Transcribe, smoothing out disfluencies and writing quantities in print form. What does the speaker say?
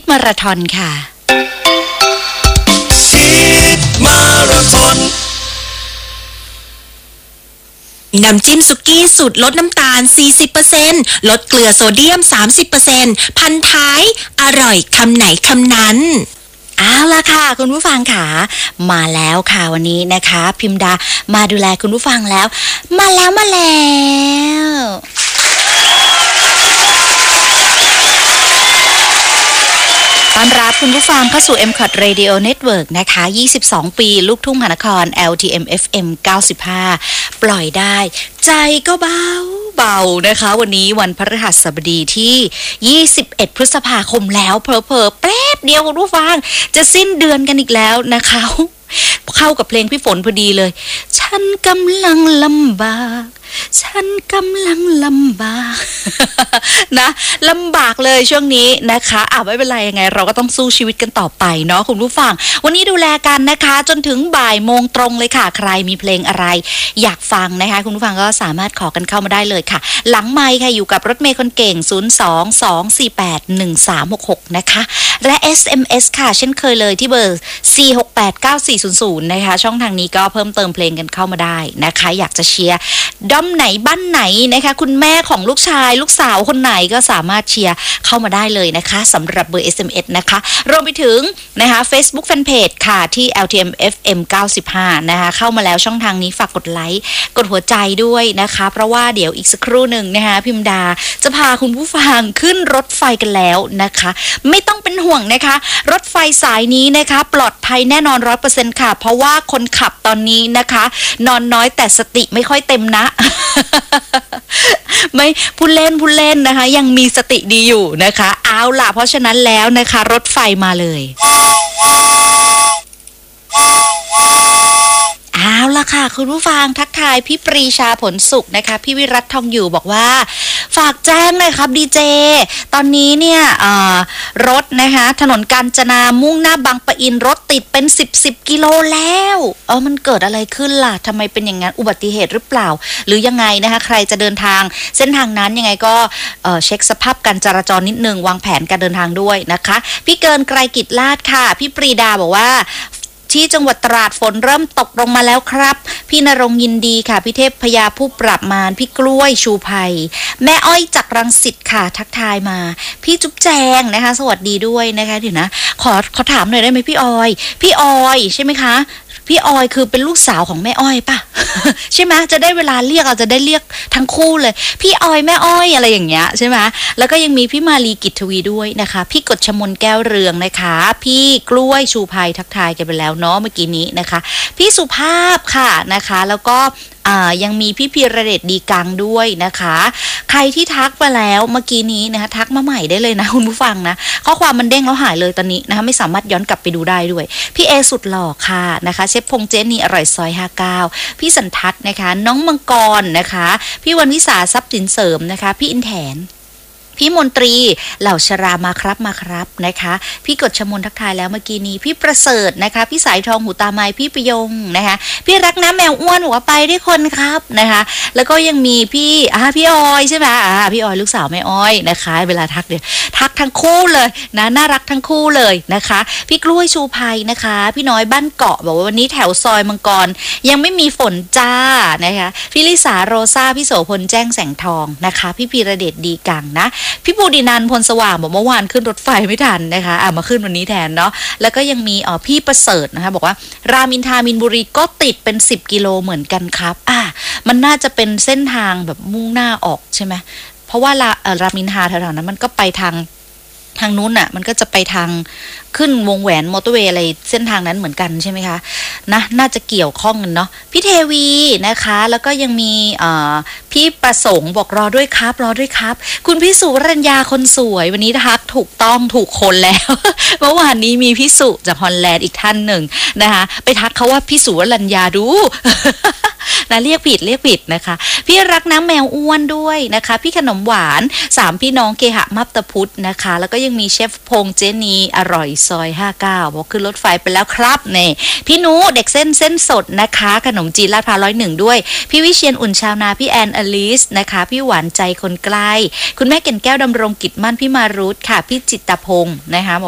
มาราธอนค่ะฮิตมาราธอนน้ำจิ้มสุกี้สูตรลดน้ำตาล 40% ลดเกลือโซเดียม 30% พันท้ายอร่อยคำไหนคำนั้นเอาล่ะค่ะคุณผู้ฟังค่ะมาแล้วค่ะวันนี้นะคะพิมดามาดูแลคุณผู้ฟังแล้วมาแล้วต้อนรับคุณผู้ฟังเข้าสู่ MCOT Radio Network นะคะ22ปีลูกทุ่งมหานคร LTM FM 95ปล่อยได้ใจก็เบานะคะวันนี้วันพฤหัสบดีที่21พฤษภาคมแล้วเผลอๆแป๊บเดียวคุณผู้ฟังจะสิ้นเดือนกันอีกแล้วนะคะเข้ากับเพลงพี่ฝนพอดีเลยฉันกำลังลำบากฉันกำลังลำบากนะลำบากเลยช่วงนี้นะคะไม่เป็นไรยังไงเราก็ต้องสู้ชีวิตกันต่อไปเนาะคุณผู้ฟังวันนี้ดูแลกันนะคะจนถึงบ่ายโมงตรงเลยค่ะใครมีเพลงอะไรอยากฟังนะคะคุณผู้ฟังก็สามารถขอกันเข้ามาได้เลยค่ะหลังไมค์ค่ะอยู่กับรถเมย์คนเก่ง022481366นะคะและ SMS ค่ะเช่นเคยเลยที่เบอร์4689400นะคะช่องทางนี้ก็เพิ่มเติมเพลงกันเข้ามาได้นะคะอยากจะเชียร์ด้อมไหนบ้านไหนนะคะคุณแม่ของลูกชายลูกสาวคนไหนก็สามารถเชียร์เข้ามาได้เลยนะคะสำหรับเบอร์ SMS นะคะรวมไปถึงนะคะ Facebook Fanpage ค่ะที่ LTM FM 95นะคะเข้ามาแล้วช่องทางนี้ฝากกดไลค์กดหัวใจด้วยนะคะเพราะว่าเดี๋ยวอีกสักครู่หนึ่งนะคะพิมดาจะพาคุณผู้ฟังขึ้นรถไฟกันแล้วนะคะไม่ต้องเป็นห่วงนะคะรถไฟสายนี้นะคะปลอดภัยแน่นอน 100% ค่ะเพราะว่าคนขับตอนนี้นะคะนอนน้อยแต่สติไม่ค่อยเต็มนะ ไม่พูดเล่นนะคะยังมีสติดีอยู่นะคะเอาล่ะเพราะฉะนั้นแล้วนะคะรถไฟมาเลยเอาล่ะค่ะคุณผู้ฟังทักทายพี่ปรีชาผลสุขนะคะพี่วิรัตทองอยู่บอกว่าฝากแจ้งหน่อยครับดีเจตอนนี้เนี่ยรถนะคะถนนกาญจนามุ่งหน้าบางปะอินรถติดเป็น10กิโลแล้วมันเกิดอะไรขึ้นล่ะทำไมเป็นอย่างนั้นอุบัติเหตุหรือเปล่าหรือยังไงนะคะใครจะเดินทางเส้นทางนั้นยังไงก็เช็คสภาพการจราจรนิดนึงวางแผนการเดินทางด้วยนะคะพี่เกินไกรกิจลาดค่ะพี่ปรีดาบอกว่าที่จังหวัดตราดฝนเริ่มตกลงมาแล้วครับพี่ณรงค์ยินดีค่ะพี่เทพพยาผู้ปราบมารพี่กล้วยชูภัยแม่อ้อยจากรังสิตค่ะทักทายมาพี่จุ๊บแจงนะคะสวัสดีด้วยนะคะเดี๋ยวนะขอถามหน่อยได้ไหมพี่ออยใช่ไหมคะพี่ออยคือเป็นลูกสาวของแม่อ้อยป่ะ ใช่ไหมจะได้เวลาเรียกเราจะได้เรียกทั้งคู่เลยพี่ออยแม่อ้อยอะไรอย่างเงี้ยใช่ไหมแล้วก็ยังมีพี่มาลีกิจทวีด้วยนะคะพี่กฎชมนแก้วเรืองนะคะพี่กล้วยชูภัยทักทายกันไปแล้วเนาะเมื่อกี้นี้นะคะพี่สุภาพค่ะนะคะแล้วก็ยังมีพี่พีระเดชดีกังด้วยนะคะใครที่ทักไปแล้วเมื่อกี้นี้นะคะทักมาใหม่ได้เลยนะคุณผู้ฟังนะข้อความมันเด้งแล้วหายเลยตอนนี้นะคะไม่สามารถย้อนกลับไปดูได้ด้วยพี่เอสุดหล่อค่ะนะคะเชฟพงเจนี่อร่อยซอย59พี่สันทัศน์นะคะน้องมังกรนะคะพี่วันวิสาทรัพย์สินเสริมนะคะพี่อินแถนพี่มนตรีเหล่าชรามาครับนะคะพี่กฎชมนทักทายแล้วเมื่อกี้นี้พี่ประเสริฐนะคะพี่สายทองหูตาไม้พี่ประยงนะคะพี่รักน้ำแมวอ้วนหัวไปด้วยคนครับนะคะแล้วก็ยังมีพี่ออยใช่ไหมพี่ออยลูกสาวแม่อ้อยนะคะเวลาทักเนี่ยทักทั้งคู่เลยนะน่ารักทั้งคู่เลยนะคะพี่กล้วยชูภัยนะคะพี่น้อยบ้านเกาะบอกว่าวันนี้แถวซอยมังกรยังไม่มีฝนจ้านะคะพี่ลิสาโรซาพี่โสพลแจ้งแสงทองนะคะพี่พีระเดชดีกังนะพี่ปูดินันพลสว่างบอกเมื่อวานขึ้นรถไฟไม่ทันนะคะมาขึ้นวันนี้แทนเนาะแล้วก็ยังมีพี่ประเสริฐนะคะบอกว่ารามอินทรามินบุรีก็ติดเป็น10กิโลเหมือนกันครับมันน่าจะเป็นเส้นทางแบบมุ่งหน้าออกใช่ไหมเพราะว่ารามอินทราแถวๆนั้นมันก็ไปทางนู้นน่ะมันก็จะไปทางขึ้นวงแหวนมอเตอร์เวย์อะไรเส้นทางนั้นเหมือนกันใช่ไหมคะนะน่าจะเกี่ยวข้องกันเนาะพี่เทวีนะคะแล้วก็ยังมีพี่ประสงค์บอกรอด้วยครับคุณพี่สุวรัญญาคนสวยวันนี้ทักถูกต้องถูกคนแล้ว เมื่อวานนี้มีพี่สุจากฮอลแลนด์อีกท่านหนึ่งนะคะไปทักเขาว่าพี่สุวรัญญาดู นะเรียกผิดนะคะพี่รักน้ำแมวอ้วนด้วยนะคะพี่ขนมหวาน3พี่น้องเคหะมับตะพุทธนะคะแล้วก็ยังมีเชฟพงเจนีอร่อยซอย59บอกขึ้นรถไฟไปแล้วครับเนี่ยพี่นุเด็กเส้นสดนะคะขนมจีนลาดพร้าว101ด้วยพี่วิเชียรอุ่นชาวนาพี่แอนอลิสนะคะพี่หวานใจคนใกล้คุณแม่เก่นแก้วดำรงกิจมั่นพี่มารุตค่ะพี่จิตตพงศ์นะคะ